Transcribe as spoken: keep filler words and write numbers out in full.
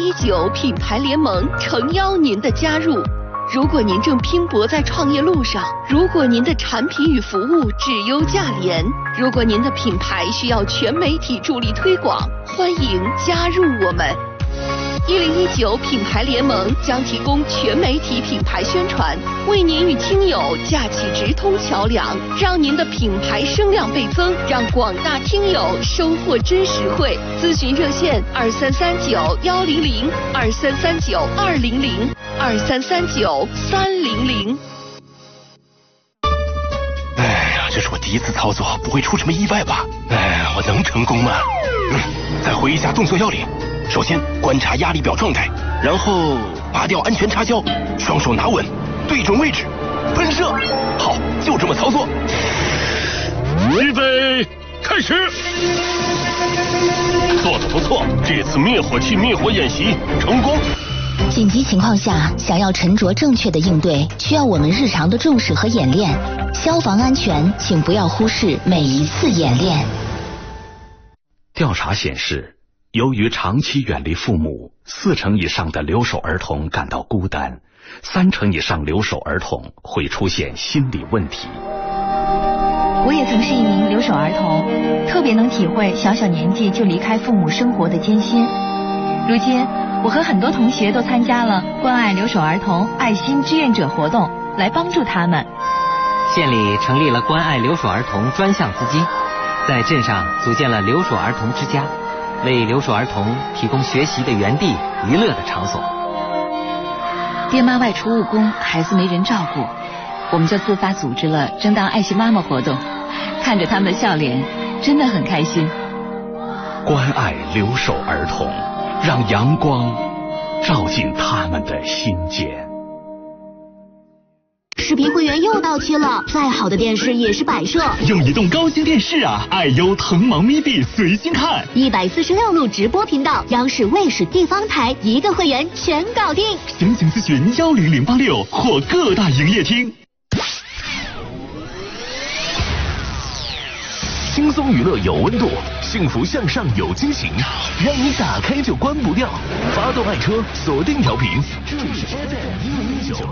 一九品牌联盟诚邀您的加入。如果您正拼搏在创业路上，如果您的产品与服务质优价廉，如果您的品牌需要全媒体助力推广，欢迎加入我们。一零一九品牌联盟将提供全媒体品牌宣传，为您与听友架起直通桥梁，让您的品牌声量倍增，让广大听友收获真实惠。咨询热线二三三九幺零零二三三九二零零二三三九三零零。 哎呀，这是我第一次操作，不会出什么意外吧？哎，我能成功吗？嗯，再回忆一下动作要领。首先观察压力表状态，然后拔掉安全插销，双手拿稳，对准位置，喷射。好，就这么操作。 预备，开始。做得不错，这次灭火器灭火演习成功。 紧急情况下，想要沉着正确的应对，需要我们日常的重视和演练。消防安全，请不要忽视每一次演练。 调查显示，由于长期远离父母，四成以上的留守儿童感到孤单，三成以上留守儿童会出现心理问题。 我也曾是一名留守儿童，特别能体会小小年纪就离开父母生活的艰辛。如今，我和很多同学都参加了关爱留守儿童爱心志愿者活动，来帮助他们。 县里成立了关爱留守儿童专项资金，在镇上组建了留守儿童之家，为留守儿童提供学习的园地、娱乐的场所。 爹妈外出务工，孩子没人照顾，我们就自发组织了争当爱心妈妈活动，看着他们的笑脸，真的很开心。 关爱留守儿童，让阳光照进他们的心间。 视频会员又到期了，再好的电视也是摆设。 用移动高清电视啊，爱优腾芒咪地随心看。 一百四十六路直播频道，央视、卫视、地方台一个会员全搞定。 详情咨询幺零零八六或各大营业厅。 轻松娱乐有温度，幸福向上有惊喜，让你打开就关不掉。发动爱车，锁定调频，这里是 F M 一零一九。